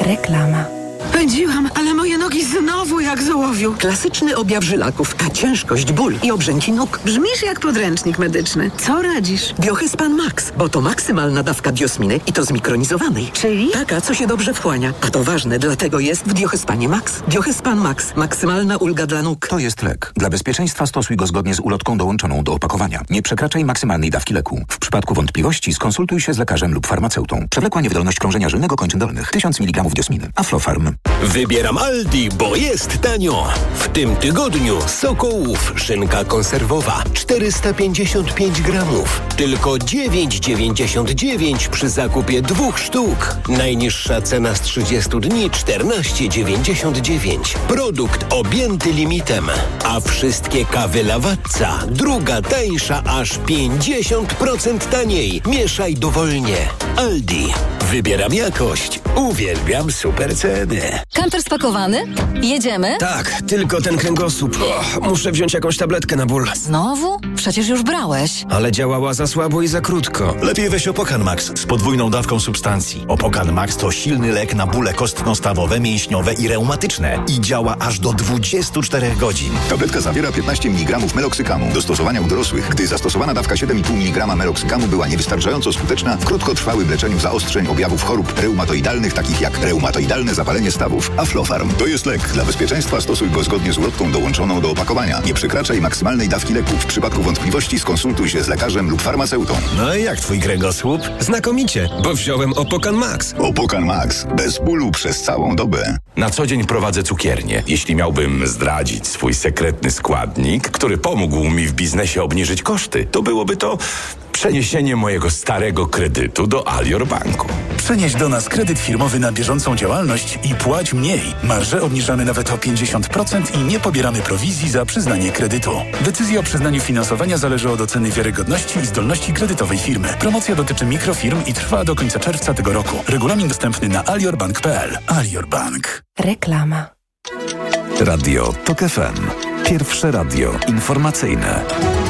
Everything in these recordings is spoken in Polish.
Reklama. Pędziłam, ale moje nogi znowu jak z ołowiu. Klasyczny objaw żylaków, a ciężkość, ból i obrzęki nóg. Brzmisz jak podręcznik medyczny. Co radzisz? Biohyspan Max, bo to maksymalna dawka biosminy i to zmikronizowanej. Czyli? Taka, co się dobrze wchłania. A to ważne, dlatego jest w Biohyspanie Max. Biohyspan Max. Maksymalna ulga dla nóg. To jest lek. Dla bezpieczeństwa stosuj go zgodnie z ulotką dołączoną do opakowania. Nie przekraczaj maksymalnej dawki leku. W przypadku wątpliwości skonsultuj się z lekarzem lub farmaceutą. Przewlekła niewydolność krążenia żylnego kończyn dolnych. 1000 mg diosminy. Aflofarm. Wybieram Aldi, bo jest tanio. W tym tygodniu Sokołów szynka konserwowa 455 gramów. Tylko 9,99 przy zakupie 2 sztuk. Najniższa cena z 30 dni 14,99. Produkt objęty limitem. A wszystkie kawy Lavazza druga tańsza aż 50% taniej. Mieszaj dowolnie. Aldi. Wybieram jakość. Uwielbiam super ceny. Kamper spakowany? Jedziemy? Tak, tylko ten kręgosłup. Muszę wziąć jakąś tabletkę na ból. Znowu? Przecież już brałeś. Ale działała za słabo i za krótko. Lepiej weź Opokan Max z podwójną dawką substancji. Opokan Max to silny lek na bóle kostno-stawowe, mięśniowe i reumatyczne. I działa aż do 24 godzin. Tabletka zawiera 15 mg meloksykamu. Do stosowania u dorosłych. Gdy zastosowana dawka 7,5 mg meloksykamu była niewystarczająco skuteczna w krótkotrwałym leczeniu zaostrzeń objawów chorób reumatoidalnych, takich jak reumatoidalne zapalenie stawów. Aflofarm to jest lek. Dla bezpieczeństwa stosuj go zgodnie z ulotką dołączoną do opakowania. Nie przekraczaj maksymalnej dawki leku. W przypadku wątpliwości skonsultuj się z lekarzem lub farmaceutą. No i jak twój kręgosłup? Znakomicie, bo wziąłem Opokan Max. Opokan Max. Bez bólu przez całą dobę. Na co dzień prowadzę cukiernię. Jeśli miałbym zdradzić swój sekretny składnik, który pomógł mi w biznesie obniżyć koszty, to byłoby to przeniesienie mojego starego kredytu do Alior Banku. Przenieś do nas kredyt firmowy na bieżącą działalność i płać mniej. Marże obniżamy nawet o 50% i nie pobieramy prowizji za przyznanie kredytu. Decyzja o przyznaniu finansowania zależy od oceny wiarygodności i zdolności kredytowej firmy. Promocja dotyczy mikrofirm i trwa do końca czerwca tego roku. Regulamin dostępny na aliorbank.pl. Alior Bank. Reklama. Radio TOK FM. Pierwsze radio informacyjne.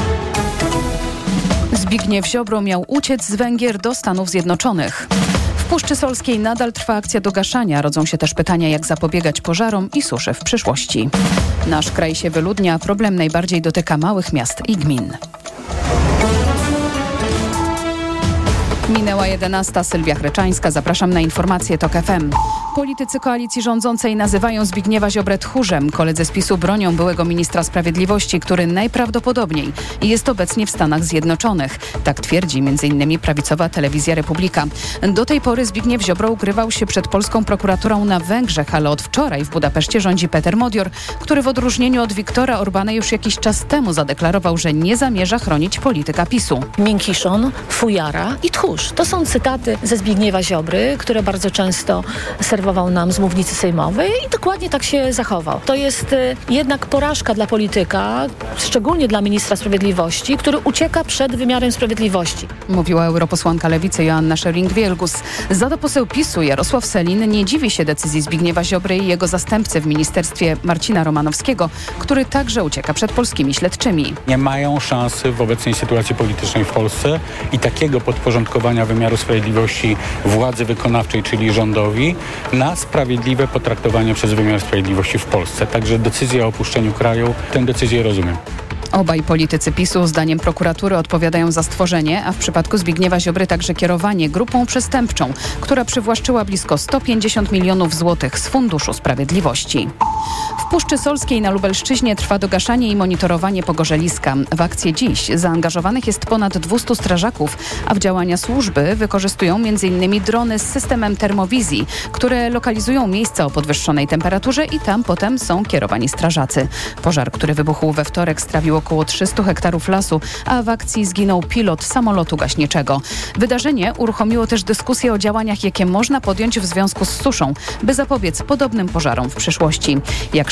Zbigniew Ziobro miał uciec z Węgier do Stanów Zjednoczonych. W Puszczy Solskiej nadal trwa akcja dogaszania. Rodzą się też pytania, jak zapobiegać pożarom i suszy w przyszłości. Nasz kraj się wyludnia, a problem najbardziej dotyka małych miast i gmin. Minęła 11. Sylwia Chreczańska. Zapraszam na informacje TOK FM. Politycy koalicji rządzącej nazywają Zbigniewa Ziobrę tchórzem. Koledzy z PiS-u bronią byłego ministra sprawiedliwości, który najprawdopodobniej jest obecnie w Stanach Zjednoczonych. Tak twierdzi m.in. prawicowa telewizja Republika. Do tej pory Zbigniew Ziobro ukrywał się przed polską prokuraturą na Węgrzech, ale od wczoraj w Budapeszcie rządzi Peter Modior, który w odróżnieniu od Viktora Orbána już jakiś czas temu zadeklarował, że nie zamierza chronić polityka PiS-u. Miękiszon, fujara i tchórz. To są cytaty ze Zbigniewa Ziobry, które bardzo często serwował nam z mównicy sejmowej i dokładnie tak się zachował. To jest jednak porażka dla polityka, szczególnie dla ministra sprawiedliwości, który ucieka przed wymiarem sprawiedliwości. Mówiła europosłanka Lewicy Joanna Scheuring-Wielgus. Za to poseł PiS-u Jarosław Sellin nie dziwi się decyzji Zbigniewa Ziobry i jego zastępcy w ministerstwie Marcina Romanowskiego, który także ucieka przed polskimi śledczymi. Nie mają szansy w obecnej sytuacji politycznej w Polsce i takiego podporządkowania wymiaru sprawiedliwości władzy wykonawczej, czyli rządowi, na sprawiedliwe potraktowanie przez wymiar sprawiedliwości w Polsce. Także decyzja o opuszczeniu kraju, tę decyzję rozumiem. Obaj politycy PiS-u zdaniem prokuratury odpowiadają za stworzenie, a w przypadku Zbigniewa Ziobry także kierowanie grupą przestępczą, która przywłaszczyła blisko 150 milionów złotych z Funduszu Sprawiedliwości. W Puszczy Solskiej na Lubelszczyźnie trwa dogaszanie i monitorowanie pogorzeliska. W akcję dziś zaangażowanych jest ponad 200 strażaków, a w działania służby wykorzystują m.in. drony z systemem termowizji, które lokalizują miejsca o podwyższonej temperaturze i tam potem są kierowani strażacy. Pożar, który wybuchł we wtorek, strawił około 300 hektarów lasu, a w akcji zginął pilot samolotu gaśniczego. Wydarzenie uruchomiło też dyskusję o działaniach, jakie można podjąć w związku z suszą, by zapobiec podobnym pożarom w przyszłości. Jak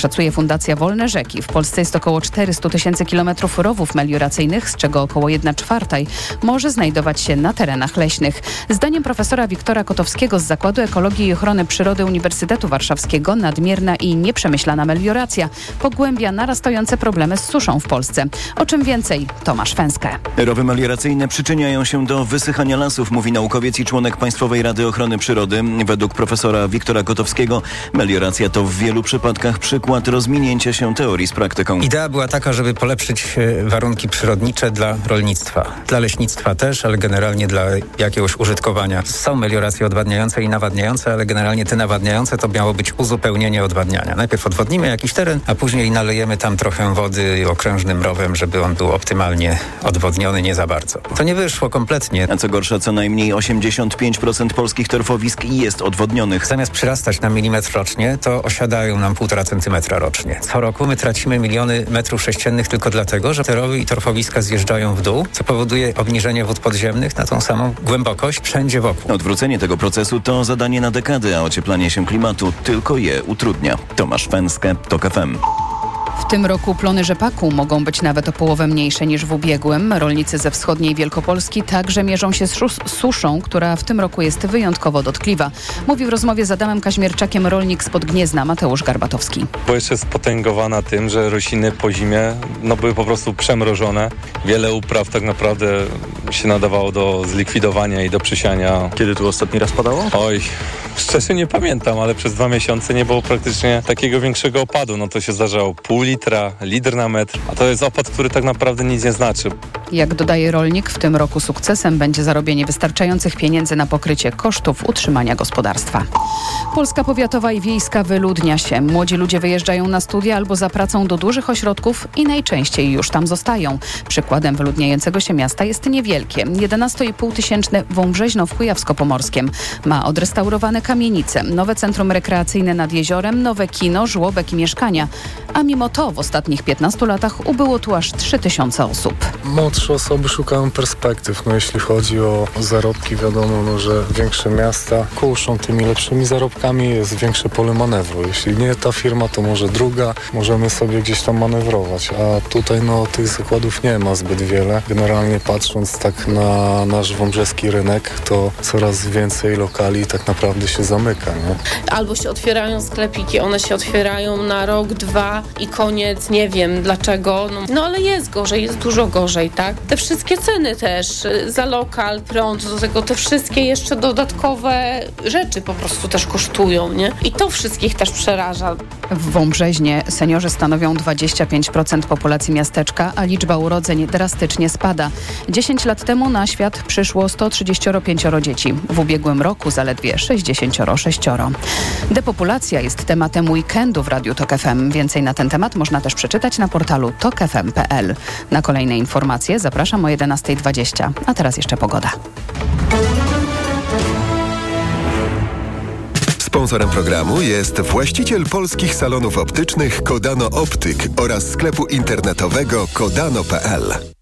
szacuje Fundacja Wolne Rzeki. W Polsce jest około 400 000 kilometrów rowów melioracyjnych, z czego około 1/4 może znajdować się na terenach leśnych. Zdaniem profesora Wiktora Kotowskiego z Zakładu Ekologii i Ochrony Przyrody Uniwersytetu Warszawskiego nadmierna i nieprzemyślana melioracja pogłębia narastające problemy z suszą w Polsce. O czym więcej? Tomasz Fęskę. Rowy melioracyjne przyczyniają się do wysychania lasów, mówi naukowiec i członek Państwowej Rady Ochrony Przyrody. Według profesora Wiktora Kotowskiego melioracja to w wielu przypadkach przykład rozminięcia się teorii z praktyką. Idea była taka, żeby polepszyć warunki przyrodnicze dla rolnictwa, dla leśnictwa też, ale generalnie dla jakiegoś użytkowania. Są melioracje odwadniające i nawadniające, ale generalnie te nawadniające to miało być uzupełnienie odwadniania. Najpierw odwodnimy jakiś teren, a później nalejemy tam trochę wody okrężnym rowem, żeby on był optymalnie odwodniony, nie za bardzo. To nie wyszło kompletnie. A co gorsza, co najmniej 85% polskich torfowisk jest odwodnionych. Zamiast przyrastać na milimetr rocznie, to osiadają nam 1,5 centymetra rocznie. Co roku my tracimy miliony metrów sześciennych tylko dlatego, że te rowy i torfowiska zjeżdżają w dół, co powoduje obniżenie wód podziemnych na tą samą głębokość wszędzie wokół. Odwrócenie tego procesu to zadanie na dekady, a ocieplanie się klimatu tylko je utrudnia. Tomasz Fęskę, TOK FM. W tym roku plony rzepaku mogą być nawet o połowę mniejsze niż w ubiegłym. Rolnicy ze wschodniej Wielkopolski także mierzą się z suszą, która w tym roku jest wyjątkowo dotkliwa. Mówi w rozmowie z Adamem Kaźmierczakiem rolnik spod Gniezna Mateusz Garbatowski. Bo jeszcze jest spotęgowana tym, że rośliny po zimie były po prostu przemrożone. Wiele upraw tak naprawdę się nadawało do zlikwidowania i do przysiania. Kiedy tu ostatni raz padało? Oj, szczerze nie pamiętam, ale przez 2 miesiące nie było praktycznie takiego większego opadu. To się zdarzało pół litra, litr na metr, a to jest opad, który tak naprawdę nic nie znaczy. Jak dodaje rolnik, w tym roku sukcesem będzie zarobienie wystarczających pieniędzy na pokrycie kosztów utrzymania gospodarstwa. Polska powiatowa i wiejska wyludnia się. Młodzi ludzie wyjeżdżają na studia albo za pracą do dużych ośrodków i najczęściej już tam zostają. Przykładem wyludniającego się miasta jest niewielkie. 11,5 tysięczne Wąbrzeźno w Kujawsko-Pomorskiem. Ma odrestaurowane kamienice, nowe centrum rekreacyjne nad jeziorem, nowe kino, żłobek i mieszkania. A mimo to w ostatnich 15 latach ubyło tu aż 3000 osób. Młodsze osoby szukają perspektyw. Jeśli chodzi o zarobki, wiadomo, że większe miasta kuszą tymi lepszymi zarobkami, jest większe pole manewru. Jeśli nie ta firma, to może druga. Możemy sobie gdzieś tam manewrować. A tutaj tych zakładów nie ma zbyt wiele. Generalnie patrząc tak na nasz wąbrzeski rynek, to coraz więcej lokali tak naprawdę się zamyka. Nie? Albo się otwierają sklepiki, one się otwierają na rok, 2 i koniec. Nie wiem dlaczego. Ale jest gorzej, jest dużo gorzej, tak? Te wszystkie ceny też za lokal, prąd, do tego te wszystkie jeszcze dodatkowe rzeczy po prostu też kosztują, nie? I to wszystkich też przeraża. W Wąbrzeźnie seniorzy stanowią 25% populacji miasteczka, a liczba urodzeń drastycznie spada. 10 lat temu na świat przyszło 135 dzieci. W ubiegłym roku zaledwie 66. Depopulacja jest tematem weekendu w Radiu TOK FM. Więcej na ten temat można też przeczytać na portalu tokfm.pl. Na kolejne informacje zapraszam o 11:20. A teraz jeszcze pogoda. Sponsorem programu jest właściciel polskich salonów optycznych Kodano Optyk oraz sklepu internetowego kodano.pl.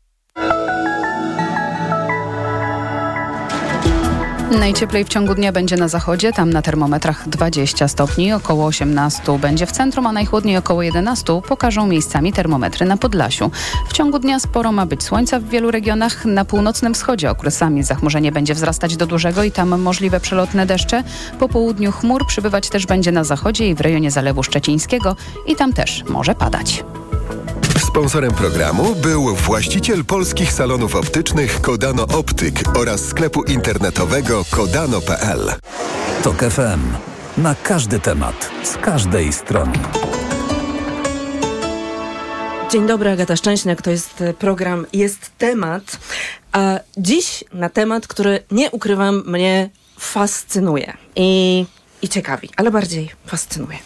Najcieplej w ciągu dnia będzie na zachodzie, tam na termometrach 20 stopni, około 18 będzie w centrum, a najchłodniej około 11 pokażą miejscami termometry na Podlasiu. W ciągu dnia sporo ma być słońca w wielu regionach. Na północnym wschodzie okresami zachmurzenie będzie wzrastać do dużego i tam możliwe przelotne deszcze. Po południu chmur przybywać też będzie na zachodzie i w rejonie Zalewu Szczecińskiego i tam też może padać. Sponsorem programu był właściciel polskich salonów optycznych Kodano Optyk oraz sklepu internetowego kodano.pl. TOK FM. Na każdy temat, z każdej strony. Dzień dobry, Agata Szczęśniak, to jest program Jest Temat, a dziś na temat, który, nie ukrywam, mnie fascynuje i ciekawi, ale bardziej fascynuje.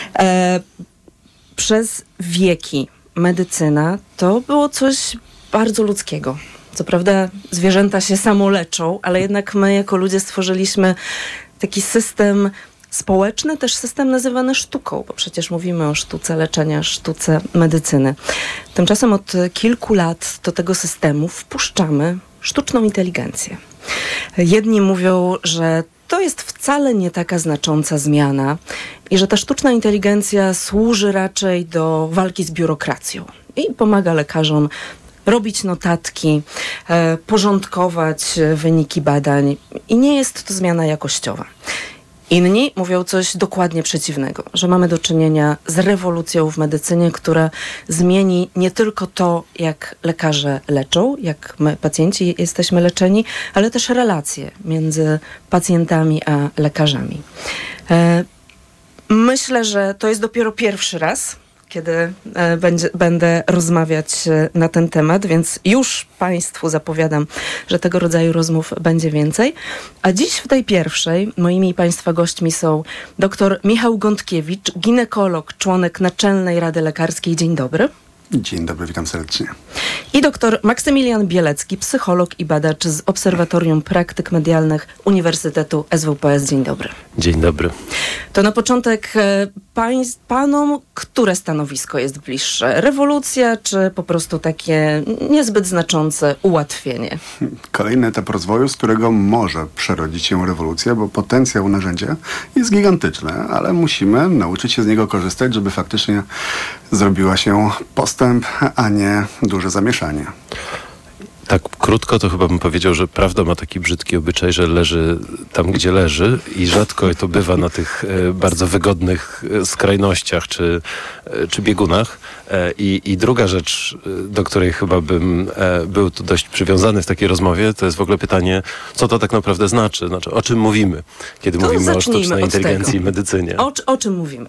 Przez wieki medycyna to było coś bardzo ludzkiego. Co prawda zwierzęta się samoleczą, ale jednak my jako ludzie stworzyliśmy taki system społeczny, też system nazywany sztuką, bo przecież mówimy o sztuce leczenia, sztuce medycyny. Tymczasem od kilku lat do tego systemu wpuszczamy sztuczną inteligencję. Jedni mówią, że to jest wcale nie taka znacząca zmiana i że ta sztuczna inteligencja służy raczej do walki z biurokracją i pomaga lekarzom robić notatki, porządkować wyniki badań i nie jest to zmiana jakościowa. Inni mówią coś dokładnie przeciwnego, że mamy do czynienia z rewolucją w medycynie, która zmieni nie tylko to, jak lekarze leczą, jak my, pacjenci, jesteśmy leczeni, ale też relacje między pacjentami a lekarzami. Myślę, że to jest dopiero pierwszy raz, kiedy będę rozmawiać na ten temat, więc już Państwu zapowiadam, że tego rodzaju rozmów będzie więcej. A dziś w tej pierwszej moimi i Państwa gośćmi są dr Michał Gądkiewicz, ginekolog, członek Naczelnej Rady Lekarskiej. Dzień dobry. Dzień dobry, witam serdecznie. I dr Maksymilian Bielecki, psycholog i badacz z Obserwatorium Praktyk Medialnych Uniwersytetu SWPS. Dzień dobry. Dzień dobry. To na początek panom, które stanowisko jest bliższe? Rewolucja, czy po prostu takie niezbyt znaczące ułatwienie? Kolejny etap rozwoju, z którego może przerodzić się rewolucja, bo potencjał narzędzia jest gigantyczny, ale musimy nauczyć się z niego korzystać, żeby faktycznie zrobiła się postęp, a nie duże zamieszanie. Tak krótko to chyba bym powiedział, że prawda ma taki brzydki obyczaj, że leży tam, gdzie leży i rzadko to bywa na tych bardzo wygodnych skrajnościach czy biegunach. I druga rzecz, do której chyba bym był tu dość przywiązany w takiej rozmowie, to jest w ogóle pytanie, co to tak naprawdę znaczy? Znaczy, o czym mówimy, kiedy mówimy o sztucznej inteligencji i medycynie? O czym mówimy?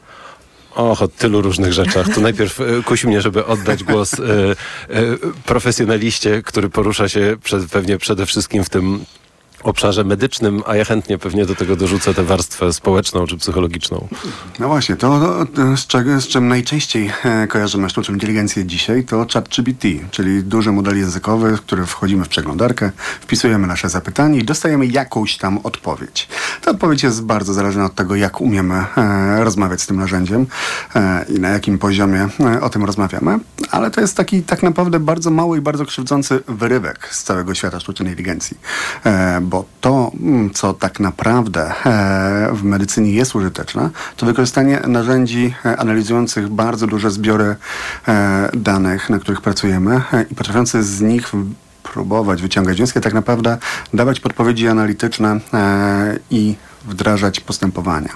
O tylu różnych rzeczach. To najpierw kusi mnie, żeby oddać głos profesjonaliście, który porusza się pewnie przede wszystkim w tym obszarze medycznym, a ja chętnie pewnie do tego dorzucę tę warstwę społeczną czy psychologiczną. No właśnie, z czym najczęściej kojarzymy sztuczną inteligencję dzisiaj, to ChatGPT, czyli duży model językowy, w który wchodzimy w przeglądarkę, wpisujemy nasze zapytanie i dostajemy jakąś tam odpowiedź. Ta odpowiedź jest bardzo zależna od tego, jak umiemy rozmawiać z tym narzędziem i na jakim poziomie o tym rozmawiamy, ale to jest taki tak naprawdę bardzo mały i bardzo krzywdzący wyrywek z całego świata sztucznej inteligencji, bo to, co tak naprawdę w medycynie jest użyteczne, to wykorzystanie narzędzi analizujących bardzo duże zbiory danych, na których pracujemy i potrafiące z nich próbować wyciągać wnioski, tak naprawdę dawać podpowiedzi analityczne i wdrażać postępowania.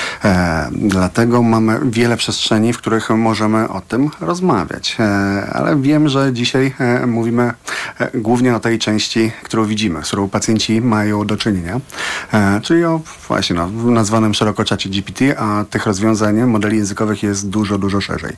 Dlatego mamy wiele przestrzeni, w których możemy o tym rozmawiać. Ale wiem, że dzisiaj mówimy głównie o tej części, którą widzimy, z którą pacjenci mają do czynienia. Czyli o właśnie nazwanym szeroko czacie GPT, a tych rozwiązań, modeli językowych jest dużo, dużo szerzej.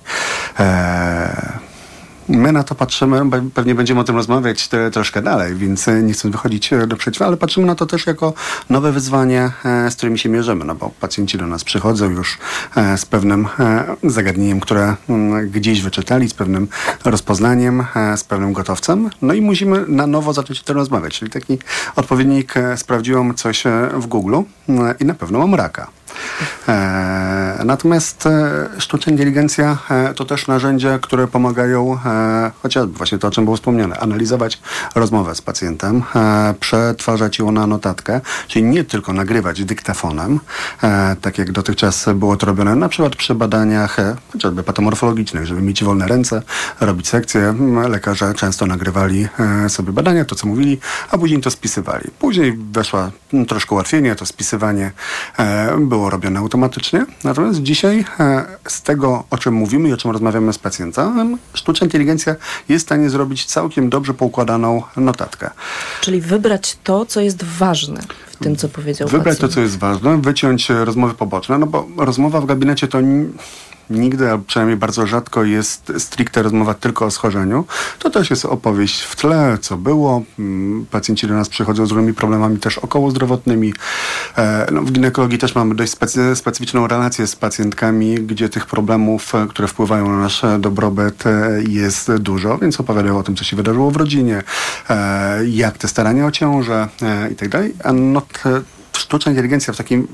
My na to patrzymy, pewnie będziemy o tym rozmawiać troszkę dalej, więc nie chcę wychodzić naprzeciw, ale patrzymy na to też jako nowe wyzwanie, z którymi się mierzymy, no bo pacjenci do nas przychodzą już z pewnym zagadnieniem, które gdzieś wyczytali, z pewnym rozpoznaniem, z pewnym gotowcem, no i musimy na nowo zacząć o tym rozmawiać, czyli taki odpowiednik, sprawdziłam coś w Google i na pewno mam raka. Natomiast sztuczna inteligencja to też narzędzia, które pomagają chociażby właśnie to, o czym było wspomniane, analizować rozmowę z pacjentem, przetwarzać ją na notatkę, czyli nie tylko nagrywać dyktafonem, tak jak dotychczas było to robione na przykład przy badaniach chociażby patomorfologicznych, żeby mieć wolne ręce, robić sekcje. Lekarze często nagrywali sobie badania, to co mówili, a później to spisywali. Później weszła troszkę ułatwienie, to spisywanie było robione automatycznie. Natomiast dzisiaj z tego, o czym mówimy i o czym rozmawiamy z pacjentem, sztuczna inteligencja jest w stanie zrobić całkiem dobrze poukładaną notatkę. Czyli wybrać to, co jest ważne w tym, co powiedział Wybrać pacjent. to, co jest ważne, wyciąć rozmowy poboczne, no bo rozmowa w gabinecie to nigdy, a przynajmniej bardzo rzadko jest stricte rozmowa tylko o schorzeniu. To też jest opowieść w tle, co było. Pacjenci do nas przychodzą z różnymi problemami też okołozdrowotnymi. W ginekologii też mamy dość specyficzną relację z pacjentkami, gdzie tych problemów, które wpływają na nasz dobrobyt, jest dużo, więc opowiadają o tym, co się wydarzyło w rodzinie, jak te starania o ciążę i tak dalej. A sztuczna inteligencja w takim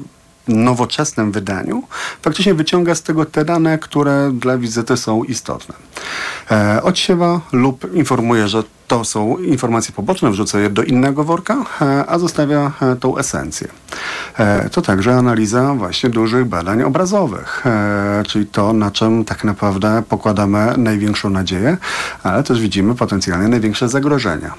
nowoczesnym wydaniu faktycznie wyciąga z tego te dane, które dla wizyty są istotne. Odsiewa lub informuje, że to są informacje poboczne, wrzuca je do innego worka, a zostawia tą esencję. To także analiza właśnie dużych badań obrazowych, czyli to, na czym tak naprawdę pokładamy największą nadzieję, ale też widzimy potencjalnie największe zagrożenia.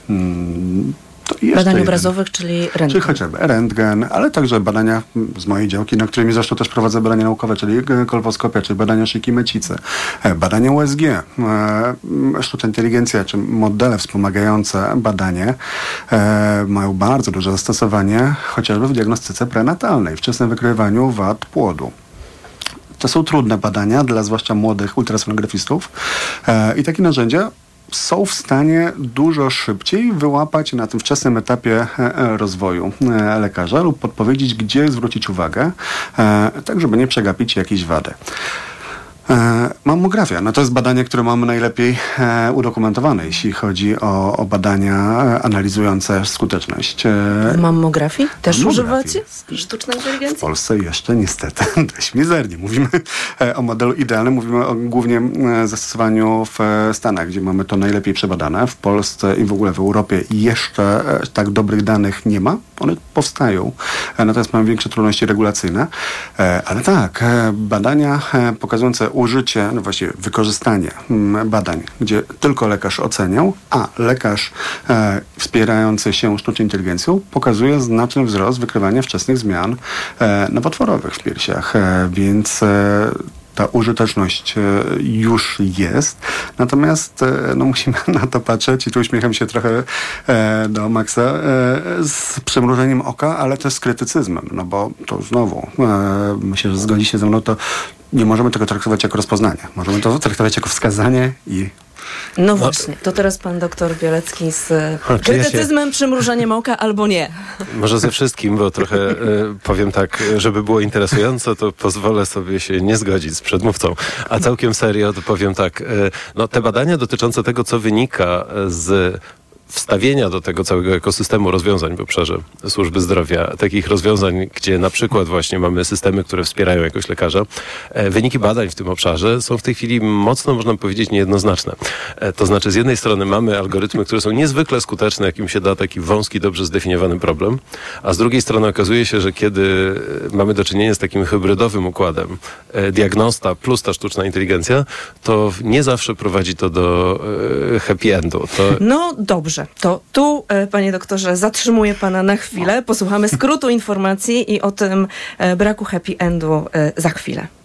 Badań obrazowych, czyli rentgen. Czyli chociażby rentgen, ale także badania z mojej działki, na którymi zresztą też prowadzę badania naukowe, czyli kolposkopia, czyli badania szyjki mecicy, badania USG, sztuczna inteligencja, czy modele wspomagające badanie mają bardzo duże zastosowanie chociażby w diagnostyce prenatalnej, wczesnym wykrywaniu wad płodu. To są trudne badania dla zwłaszcza młodych ultrasonografistów i takie narzędzia są w stanie dużo szybciej wyłapać na tym wczesnym etapie rozwoju lekarza lub podpowiedzieć, gdzie zwrócić uwagę, tak żeby nie przegapić jakiejś wady. Mammografia. No to jest badanie, które mamy najlepiej udokumentowane, jeśli chodzi o badania analizujące skuteczność. W mammografii? Też używacie sztucznej inteligencji? W Polsce jeszcze niestety dość mizernie. Mówimy o modelu idealnym, mówimy o głównie zastosowaniu w Stanach, gdzie mamy to najlepiej przebadane. W Polsce i w ogóle w Europie jeszcze tak dobrych danych nie ma. One powstają, natomiast mamy większe trudności regulacyjne. Ale tak, badania pokazujące użycie, no właściwie wykorzystanie badań, gdzie tylko lekarz oceniał, a lekarz wspierający się sztuczną inteligencją pokazuje znaczny wzrost wykrywania wczesnych zmian nowotworowych w piersiach, więc ta użyteczność już jest, natomiast no, musimy na to patrzeć i tu uśmiecham się trochę do Maxa z przymrużeniem oka, ale też z krytycyzmem, no bo to znowu, myślę, że zgodzi się ze mną, to nie możemy tego traktować jako rozpoznanie. Możemy to traktować jako wskazanie i... No właśnie, to teraz pan doktor Bielecki z krytycyzmem, przymrużeniem oka albo nie. Może ze wszystkim, bo trochę powiem tak, żeby było interesujące, to pozwolę sobie się nie zgodzić z przedmówcą. A całkiem serio to powiem tak, no te badania dotyczące tego, co wynika z wstawienia do tego całego ekosystemu rozwiązań w obszarze służby zdrowia, takich rozwiązań, gdzie na przykład właśnie mamy systemy, które wspierają jakoś lekarza, wyniki badań w tym obszarze są w tej chwili mocno, można powiedzieć, niejednoznaczne. To znaczy, z jednej strony mamy algorytmy, które są niezwykle skuteczne, jakim się da taki wąski, dobrze zdefiniowany problem, a z drugiej strony okazuje się, że kiedy mamy do czynienia z takim hybrydowym układem, diagnosta plus ta sztuczna inteligencja, to nie zawsze prowadzi to do happy endu. No dobrze. To tu, panie doktorze, zatrzymuję pana na chwilę. Posłuchamy skrótu informacji i o tym braku happy endu za chwilę.